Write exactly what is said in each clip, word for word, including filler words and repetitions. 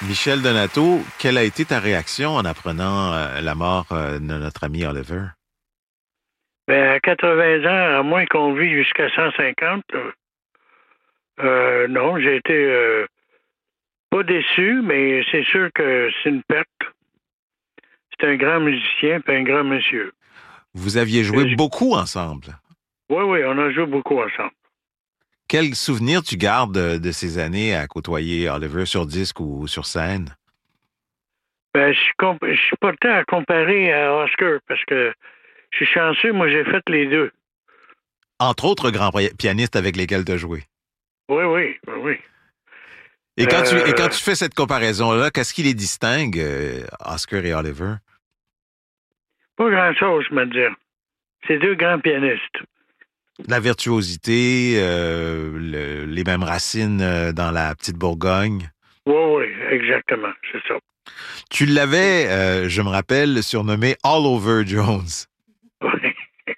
Michel Donato, quelle a été ta réaction en apprenant euh, la mort euh, de notre ami Oliver? Ben, à quatre-vingts ans, à moins qu'on vit jusqu'à cent cinquante, euh, euh, non, j'ai été euh, pas déçu, mais c'est sûr que c'est une perte. C'est un grand musicien et un grand monsieur. Vous aviez joué Euh, beaucoup ensemble. Oui, oui, on a joué beaucoup ensemble. Quel souvenir tu gardes de, de ces années à côtoyer Oliver sur disque ou sur scène? Ben, je suis comp- je suis pas prêt à comparer à Oscar parce que je suis chanceux, moi j'ai fait les deux. Entre autres grands pi- pianistes avec lesquels tu as joué. Oui, oui, oui, oui. Et quand tu, et quand Euh, tu fais cette comparaison-là, qu'est-ce qui les distingue, euh, Oscar et Oliver? Pas grand-chose, je me dire. C'est deux grands pianistes. La virtuosité, euh, le- les mêmes racines euh, dans la petite Bourgogne. Oui, oui, exactement, c'est ça. Tu l'avais, euh, je me rappelle, surnommé All Over Jones. Oui,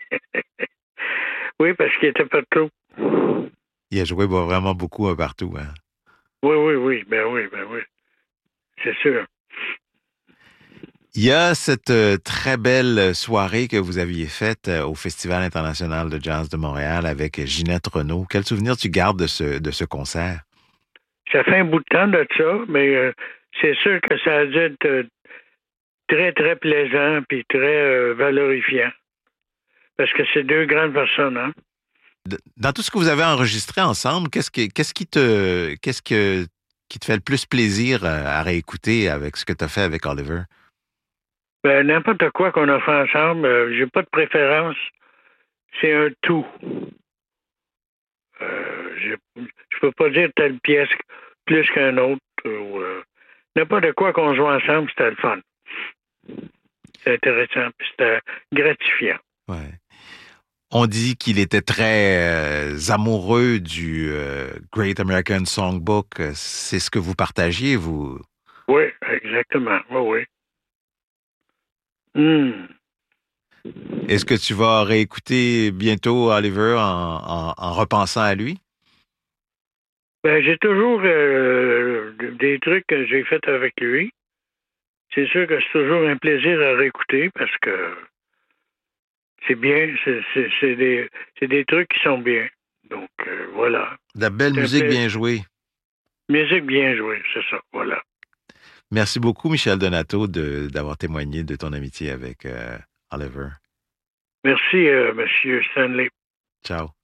oui parce qu'il était partout. Il a joué bah, vraiment beaucoup un partout. Hein. Oui, oui, oui, ben oui, ben oui, c'est sûr. Il y a cette euh, très belle soirée que vous aviez faite euh, au Festival international de jazz de Montréal avec Ginette Renault. Quel souvenir tu gardes de ce, de ce concert? Ça fait un bout de temps de ça, mais euh, c'est sûr que ça a dû être euh, très, très plaisant puis très euh, valorifiant. Parce que c'est deux grandes personnes, hein? D- Dans tout ce que vous avez enregistré ensemble, qu'est-ce que, qu'est-ce qui te, qu'est-ce que, qui te fait le plus plaisir euh, à réécouter avec ce que tu as fait avec Oliver? Ben, n'importe quoi qu'on a fait ensemble, euh, j'ai pas de préférence. C'est un tout. Euh, j'ai- je peux pas dire telle pièce plus qu'un autre. Ou, euh, n'importe quoi qu'on joue ensemble, c'était le fun. C'était intéressant, puis c'était gratifiant. Ouais. On dit qu'il était très euh, amoureux du euh, Great American Songbook. C'est ce que vous partagiez, vous? Oui, exactement. Oui, oui. Hmm. Est-ce que tu vas réécouter bientôt Oliver en, en, en repensant à lui? Ben, j'ai toujours euh, des trucs que j'ai faits avec lui. C'est sûr que c'est toujours un plaisir à réécouter parce que c'est bien, c'est, c'est, c'est des, c'est des trucs qui sont bien. Donc, euh, voilà. De la belle C'est un musique plaisir. bien jouée. Musique bien jouée, c'est ça, voilà. Merci beaucoup, Michel Donato, de, d'avoir témoigné de ton amitié avec euh, Oliver. Merci, euh, Monsieur Stanley. Ciao.